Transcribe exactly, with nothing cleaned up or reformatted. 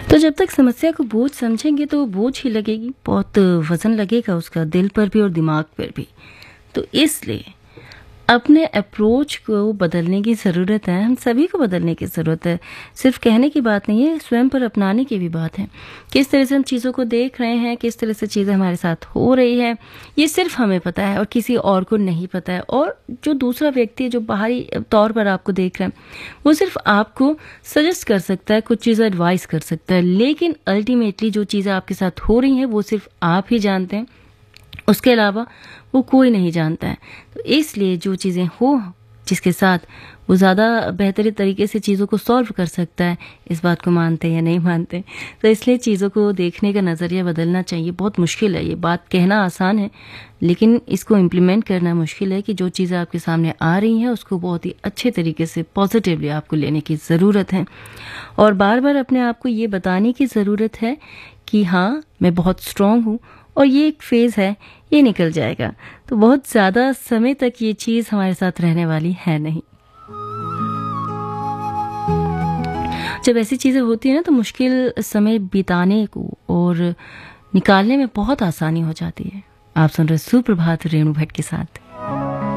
तो जब तक समस्या को बोझ समझेंगे तो वो बोझ ही लगेगी, बहुत वज़न लगेगा उसका दिल पर भी और दिमाग पर भी। तो इसलिए अपने अप्रोच को बदलने की ज़रूरत है, हम सभी को बदलने की ज़रूरत है। सिर्फ कहने की बात नहीं है, स्वयं पर अपनाने की भी बात है। किस तरह से हम चीज़ों को देख रहे हैं, किस तरह से चीज़ें हमारे साथ हो रही है, ये सिर्फ हमें पता है और किसी और को नहीं पता है। और जो दूसरा व्यक्ति है जो बाहरी तौर पर आपको देख रहा है, वो सिर्फ आपको सजेस्ट कर सकता है, कुछ चीज़ें एडवाइस कर सकता है, लेकिन अल्टीमेटली जो चीज़ें आपके साथ हो रही हैं वो सिर्फ आप ही जानते हैं, उसके अलावा वो कोई नहीं जानता है। तो इसलिए जो चीज़ें हो जिसके साथ वो ज़्यादा बेहतरीन तरीके से चीज़ों को सॉल्व कर सकता है, इस बात को मानते हैं या नहीं मानते। तो इसलिए चीज़ों को देखने का नज़रिया बदलना चाहिए। बहुत मुश्किल है, ये बात कहना आसान है लेकिन इसको इम्प्लीमेंट करना मुश्किल है कि जो चीज़ें आपके सामने आ रही हैं उसको बहुत ही अच्छे तरीके से पॉजिटिवली आपको लेने की ज़रूरत है और बार बार अपने आप को ये बताने की ज़रूरत है कि हाँ, मैं बहुत स्ट्रॉन्ग हूँ और ये एक फेज़ है, ये निकल जाएगा। तो बहुत ज़्यादा समय तक ये चीज़ हमारे साथ रहने वाली है नहीं। जब ऐसी चीज़ें होती हैं ना तो मुश्किल समय बिताने को और निकालने में बहुत आसानी हो जाती है। आप सुन रहे सुप्रभात रेणु भट्ट के साथ।